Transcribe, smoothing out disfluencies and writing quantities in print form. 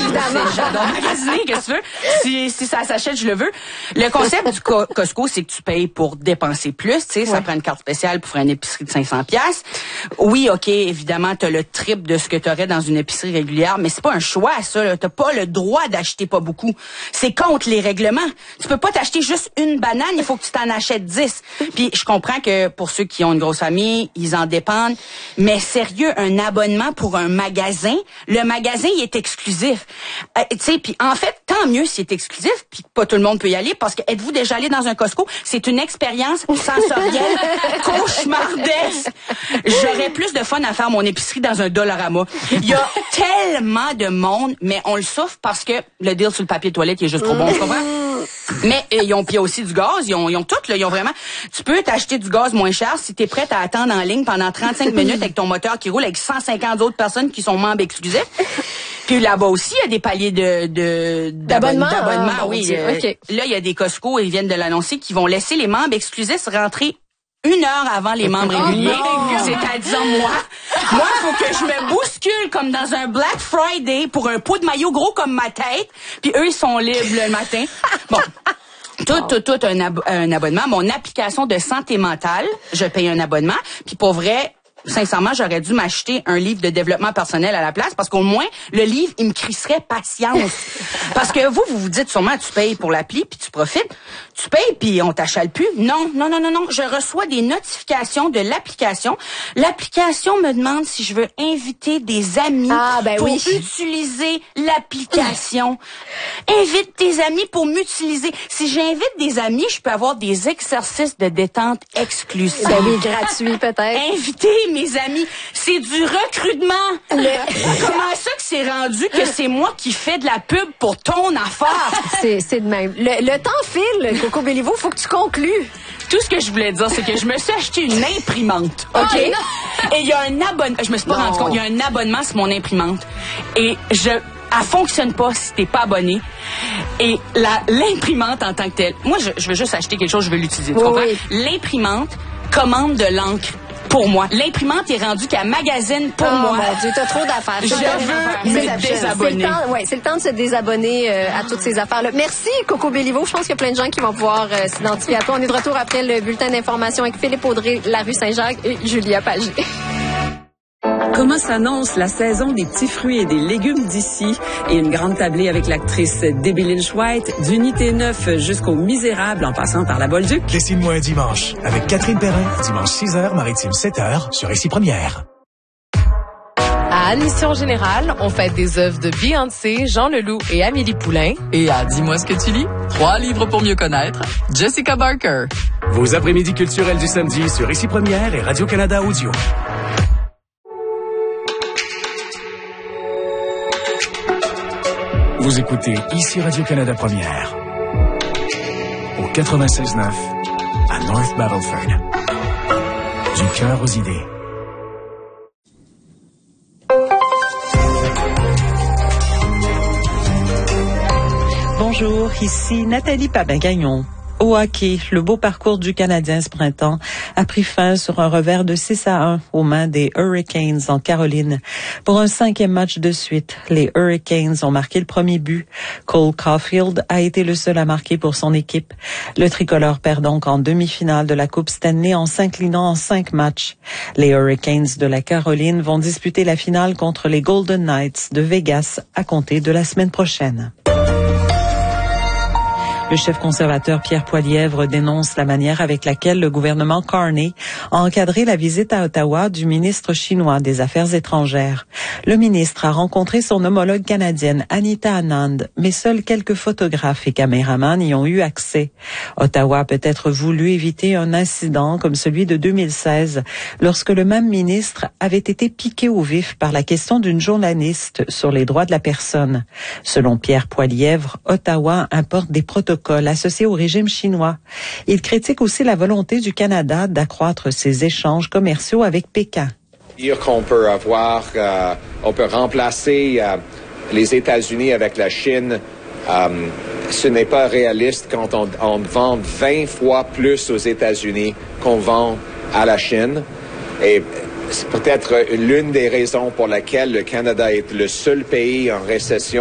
évidemment. J'adore magasiner, qu'est-ce que tu veux? Si ça s'achète, je le veux. Le concept du Costco, c'est que tu payes pour dépenser plus, tu sais, ça prend une carte spéciale pour faire une épicerie de 500$. Oui, OK, évidemment, t'as le triple de ce que t'aurais dans une épicerie régulière, mais c'est pas un choix, ça, là. T'as pas le droit d'acheter pas beaucoup. C'est contre les règlements. Tu peux pas t'acheter juste une banane, il faut que tu t'en achètes 10. Puis je comprends que pour ceux qui ont une grosse famille, ils en dépendent, mais sérieux, un abonnement pour un magasin, le magasin, il est exclusif. Tu sais, puis en fait, tant mieux s'il est exclusif, puis pas tout le monde peut y aller, parce que êtes-vous déjà allé dans un Costco? C'est une expérience sensorielle cauchemardesque. J'aurais plus de fun à faire mon épicerie dans un Dollarama. Il y a tellement de monde, mais on le souffre parce que le deal sur le papier de toilette, il est juste trop bon, tu comprends? Mais ils ont aussi du gaz, ils ont tout là, ils ont vraiment. Tu peux t'acheter du gaz moins cher si t'es prête à attendre en ligne pendant 35 minutes avec ton moteur qui roule avec 150 autres personnes qui sont membres exclusifs. Puis là-bas aussi, il y a des paliers d'abonnement. Oui. Okay. Là, il y a des Costco, ils viennent de l'annoncer, qui vont laisser les membres exclusifs rentrer 1 heure avant les membres réguliers. C'est-à-dire moi, faut que je me bouscule comme dans un Black Friday pour un pot de maillot gros comme ma tête, puis eux, ils sont libres le matin. Bon. Tout un abonnement. Mon application de santé mentale, je paye un abonnement, puis pour vrai, sincèrement, j'aurais dû m'acheter un livre de développement personnel à la place, parce qu'au moins, le livre, il me crisserait patience. Parce que vous vous dites sûrement, tu payes pour l'appli, puis tu profites. Tu payes, puis on t'achale plus. Non. Je reçois des notifications de l'application. L'application me demande si je veux inviter des amis pour utiliser l'application. Invite tes amis pour m'utiliser. Si j'invite des amis, je peux avoir des exercices de détente exclusifs. Oui, gratuits peut-être. Inviter mes amis, c'est du recrutement. Comment ça que c'est rendu que c'est moi qui fais de la pub pour ton affaire? C'est de même. Le temps file, Coco Béliveau, faut que tu conclues. Tout ce que je voulais dire, c'est que je me suis acheté une imprimante. OK? Et il y a un abonnement. Je me suis pas rendu compte. Il y a un abonnement sur mon imprimante. Et elle fonctionne pas si t'es pas abonné. Et l'imprimante en tant que telle, moi, je veux juste acheter quelque chose, je veux l'utiliser. Tu comprends? L'imprimante commande de l'encre pour moi. L'imprimante est rendue qu'elle magasine pour moi. Mon Dieu, t'as trop d'affaires. Je veux me désabonner. C'est le temps de se désabonner à toutes ces affaires-là. Merci, Coco Béliveau. Je pense qu'il y a plein de gens qui vont pouvoir s'identifier à toi. On est de retour après le bulletin d'information avec Philippe Audrey, la rue Saint-Jacques et Julia Pagé. Comment s'annonce la saison des petits fruits et des légumes d'ici? Et une grande tablée avec l'actrice Debbie Lynch White, d'Unité 9 jusqu'au Misérable en passant par la Bolduc. Dessine-moi un dimanche avec Catherine Perrin, dimanche 6h, Maritime 7h, sur Ici Première. À Admission Générale, on fête des œuvres de Beyoncé, Jean Leloup et Amélie Poulain. Et à Dis-moi ce que tu lis, 3 livres pour mieux connaître, Jessica Barker. Vos après-midi culturels du samedi sur Ici Première et Radio-Canada Audio. Vous écoutez Ici Radio-Canada Première, au 96.9 à North Battleford. Du cœur aux idées. Bonjour, ici Nathalie Papin-Gagnon. Au hockey, le beau parcours du Canadien ce printemps a pris fin sur un revers de 6-1 aux mains des Hurricanes en Caroline. Pour un 5e match de suite, les Hurricanes ont marqué le premier but. Cole Caulfield a été le seul à marquer pour son équipe. Le tricolore perd donc en demi-finale de la Coupe Stanley en s'inclinant en 5 matchs. Les Hurricanes de la Caroline vont disputer la finale contre les Golden Knights de Vegas à compter de la semaine prochaine. Le chef conservateur Pierre Poilievre dénonce la manière avec laquelle le gouvernement Carney a encadré la visite à Ottawa du ministre chinois des Affaires étrangères. Le ministre a rencontré son homologue canadienne Anita Anand, mais seuls quelques photographes et caméramans y ont eu accès. Ottawa a peut-être voulu éviter un incident comme celui de 2016, lorsque le même ministre avait été piqué au vif par la question d'une journaliste sur les droits de la personne. Selon Pierre Poilievre, Ottawa importe des protocoles associés au régime chinois. Il critique aussi la volonté du Canada d'accroître ses échanges commerciaux avec Pékin. Dire qu'on peut on peut remplacer les États-Unis avec la Chine, ce n'est pas réaliste quand on vend 20 fois plus aux États-Unis qu'on vend à la Chine. Et c'est peut-être l'une des raisons pour laquelle le Canada est le seul pays en récession